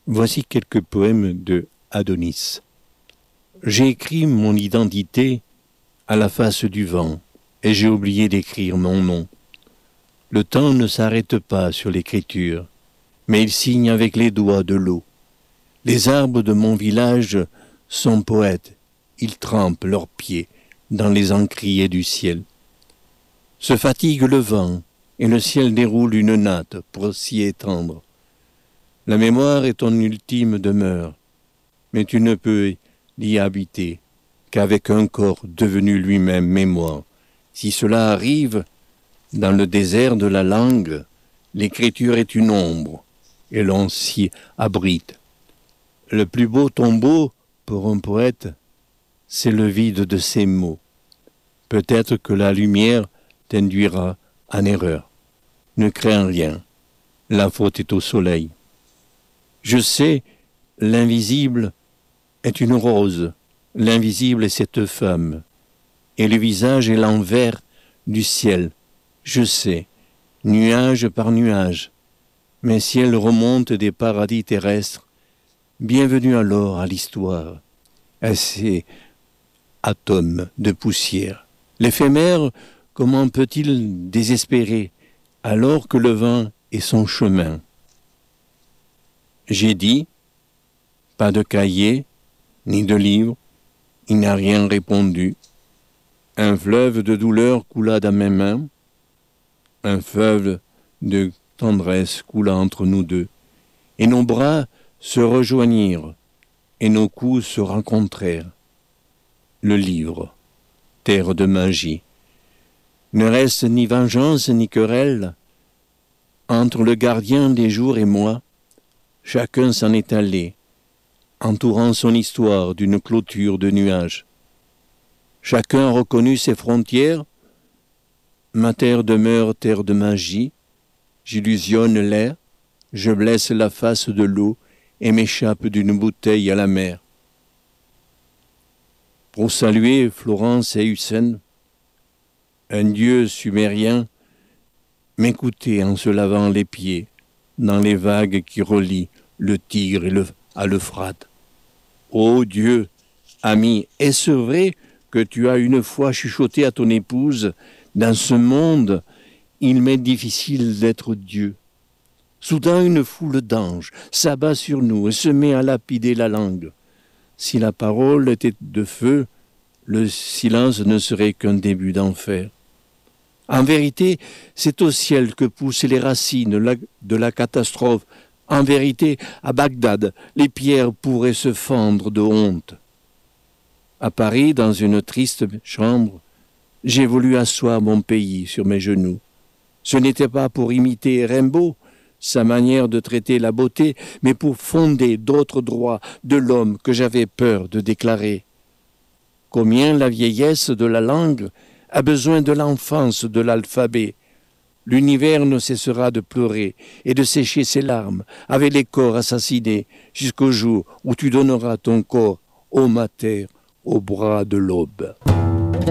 Voici quelques poèmes de Adonis. J'ai écrit mon identité à la face du vent, et j'ai oublié d'écrire mon nom. Le temps ne s'arrête pas sur l'écriture, mais il signe avec les doigts de l'eau. Les arbres de mon village sont poètes, ils trempent leurs pieds dans les encriers du ciel. Se fatigue le vent, et le ciel déroule une natte pour s'y étendre. La mémoire est ton ultime demeure, mais tu ne peux y habiter qu'avec un corps devenu lui-même mémoire. Si cela arrive, dans le désert de la langue, l'écriture est une ombre, et l'on s'y abrite. Le plus beau tombeau pour un poète, c'est le vide de ses mots. Peut-être que la lumière t'induira en erreur. Ne crains rien, la faute est au soleil. Je sais, l'invisible est une rose, l'invisible est cette femme, et le visage est l'envers du ciel. Je sais, nuage par nuage, mais si elle remonte des paradis terrestres, bienvenue alors à l'histoire, à ces atomes de poussière. L'éphémère, comment peut-il désespérer alors que le vent est son chemin? J'ai dit, pas de cahier, ni de livre, il n'a rien répondu. Un fleuve de douleur coula dans mes mains, un fleuve de tendresse coula entre nous deux, et nos bras se rejoignirent, et nos coups se rencontrèrent. Le livre, terre de magie. Ne reste ni vengeance ni querelle entre le gardien des jours et moi. Chacun s'en est allé, entourant son histoire d'une clôture de nuages. Chacun a reconnu ses frontières. Ma terre demeure terre de magie. J'illusionne l'air, je blesse la face de l'eau et m'échappe d'une bouteille à la mer. Pour saluer Florence et Hussein, un dieu sumérien m'écoutait en se lavant les pieds dans les vagues qui relient le Tigre à l'Euphrate. Ô Dieu, ami, est-ce vrai que tu as une fois chuchoté à ton épouse, dans ce monde, il m'est difficile d'être Dieu. Soudain, une foule d'anges s'abat sur nous et se met à lapider la langue. Si la parole était de feu, le silence ne serait qu'un début d'enfer. En vérité, c'est au ciel que poussent les racines de la catastrophe. En vérité, à Bagdad, les pierres pourraient se fendre de honte. À Paris, dans une triste chambre, j'ai voulu asseoir mon pays sur mes genoux. Ce n'était pas pour imiter Rimbaud, sa manière de traiter la beauté, mais pour fonder d'autres droits de l'homme que j'avais peur de déclarer. Combien la vieillesse de la langue a besoin de l'enfance de l'alphabet. L'univers ne cessera de pleurer et de sécher ses larmes avec les corps assassinés jusqu'au jour où tu donneras ton corps, ô ma terre, au bras de l'aube.